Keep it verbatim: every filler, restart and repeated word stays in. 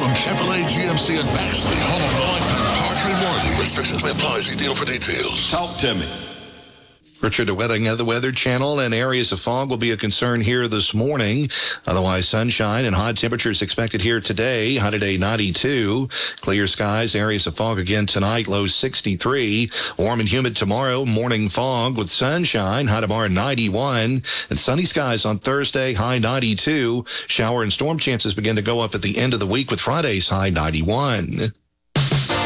from Chevrolet, G M C, and Baxley. Home of Life and Partry Worthy. Restrictions may apply. See deal for details. Talk to me. Richard DeWetting of the Weather Channel, and areas of fog will be a concern here this morning. Otherwise, sunshine and hot temperatures expected here today. High today, ninety-two. Clear skies, areas of fog again tonight, low sixty-three. Warm and humid tomorrow, morning fog with sunshine. High tomorrow, ninety-one. And sunny skies on Thursday, high ninety-two. Shower and storm chances begin to go up at the end of the week with Friday's high ninety-one.